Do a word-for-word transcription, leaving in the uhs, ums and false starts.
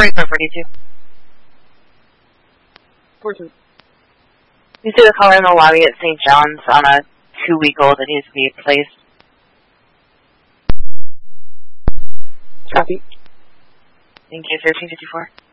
forty-four forty-two. Fortune. You see the caller in the lobby at Saint John's on a two-week-old that needs to be replaced. Copy. Thank you, thirteen fifty-four.